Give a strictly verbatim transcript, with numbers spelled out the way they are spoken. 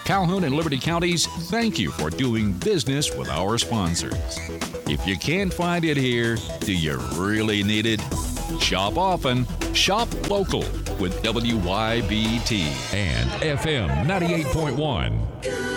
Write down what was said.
Calhoun and Liberty Counties, thank you for doing business with our sponsors. If you can't find it here, do you really need it? Shop often, shop local with W Y B T and F M ninety-eight point one.